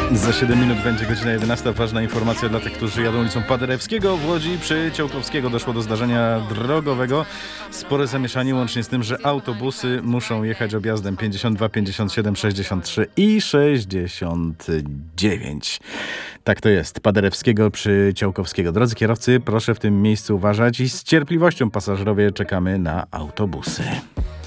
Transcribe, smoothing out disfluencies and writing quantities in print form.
Za 7 minut będzie godzina 11. Ważna informacja dla tych, którzy jadą ulicą Paderewskiego w Łodzi. Przy Ciołkowskiego doszło do zdarzenia drogowego. Spore zamieszanie, łącznie z tym, że autobusy muszą jechać objazdem 52, 57, 63 i 69. Tak to jest. Paderewskiego przy Ciołkowskiego. Drodzy kierowcy, proszę w tym miejscu uważać i z cierpliwością pasażerowie czekamy na autobusy.